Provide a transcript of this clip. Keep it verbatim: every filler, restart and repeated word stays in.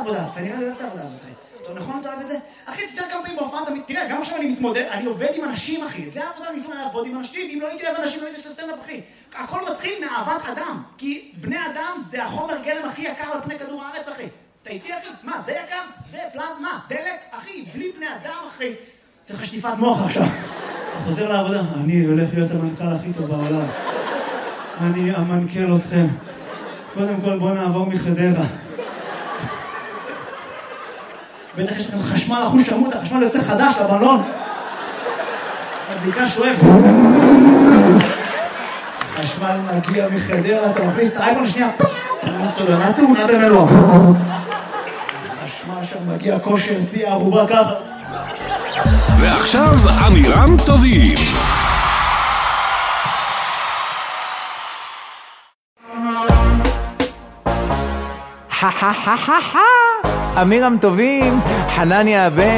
העבודה הזאת, אני אוהב את העבודה הזאת, אחי. טוב, נכון אתה אוהב את זה? אחי, אתה יודע כמה פעמים בהופעה, תראה, גם עכשיו אני מתמודד, אני עובד עם אנשים, אחי. זה העבודה, אני מתמודד לעבוד עם אנשים. אם לא הייתי אוהב אנשים, לא הייתי עושה סטנדאפ, אחי. הכל מתחיל מאהבת אדם. כי בני אדם זה החומר גלם הכי יקר על פני כדור הארץ, אחי. אתה איתי, אחי? מה, זה יקר? זה פלזמה, דלק? אחי, בלי בני אדם, אחי. צריך שטיפת מוח עכשיו. חוזר לעבודה. אני הולך להיות המנכ"ל הכי טוב בעולם. אני אמנכ"ל אתכם. קודם כל בוא נעבור מחדרה. בטח יש לכם חשמל אחוז שמות, החשמל יוצא חדש לבלון. הבדיקה שואב. החשמל מגיע מחדרה, אתה מכניס את האייפון שנייה. אני סולנה תאונה במלוא. החשמל שם מגיע כושר, שיא הערובה ככה. ועכשיו אמירם טובים. אמירם טובים, חנניה הבן.